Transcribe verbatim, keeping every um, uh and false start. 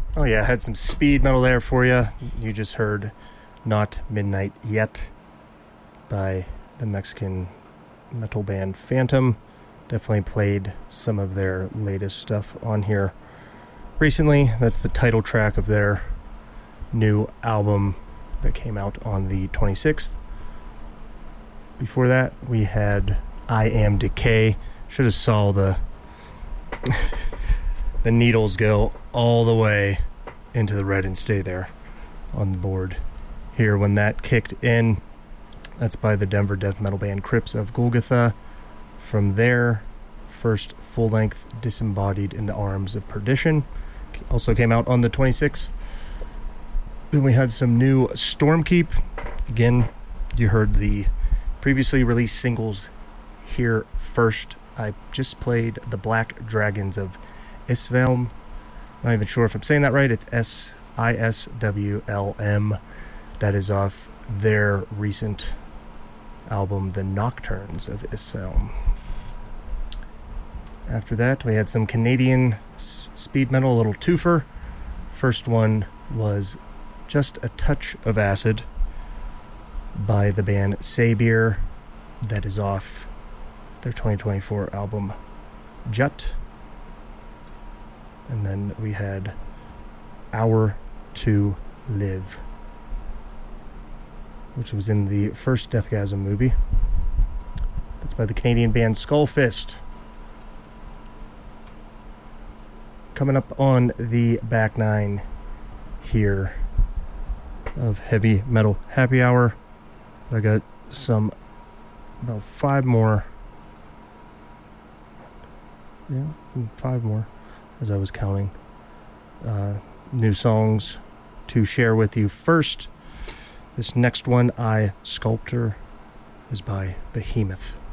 Oh yeah, I had some speed metal there for you. You just heard Not Midnight Yet by the Mexican metal band Phantom. Definitely played some of their latest stuff on here recently. That's the title track of their new album that came out on the twenty-sixth. Before that, we had I Am Decay. Should have saw the the needles go all the way into the red and stay there on the board here when that kicked in. That's by the Denver death metal band Crypts of Golgotha. From their first full-length, Disembodied in the Arms of Perdition. Also came out on the twenty-sixth. Then we had some new Stormkeep. Again, you heard the previously released singles here first. I just played the Black Dragons of Iswhelm. Not even sure if I'm saying that right. It's S I S W L M. That is off their recent album, The Nocturnes of Iswhelm. After that, we had some Canadian s- speed metal, a little twofer. First one was Just a Touch of Acid by the band Sabir. That is off their twenty twenty-four album, Jut. And then we had Hour to Live, which was in the first Deathgasm movie. That's by the Canadian band Skullfist. Coming up on the back nine here of Heavy Metal Happy Hour. I got some, about five more. Yeah, five more as I was counting. Uh, new songs to share with you. First, this next one, I Sculptor, is by Behemoth.